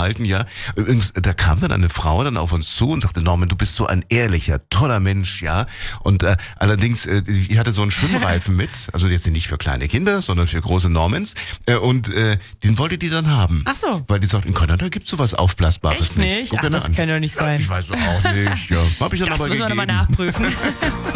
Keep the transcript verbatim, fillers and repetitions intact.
unterhalten, ja. Übrigens, da kam dann eine Frau dann auf uns zu und sagte, Norman, du bist so ein ehrlicher, toller Mensch, ja. Und äh, allerdings, äh, die hatte so einen Schwimmreifen mit, also jetzt nicht für kleine Kinder, sondern für große Normans. Äh, und äh, den wollte die dann haben. Ach so. Weil die sagt, in Kanada gibt's sowas Aufblasbares Echt nicht? Guck Ach, dir das an. kann doch nicht Ja, sein. ich weiß auch nicht, ja. Hab ich dann Das aber müssen wir gegeben. nochmal nachprüfen.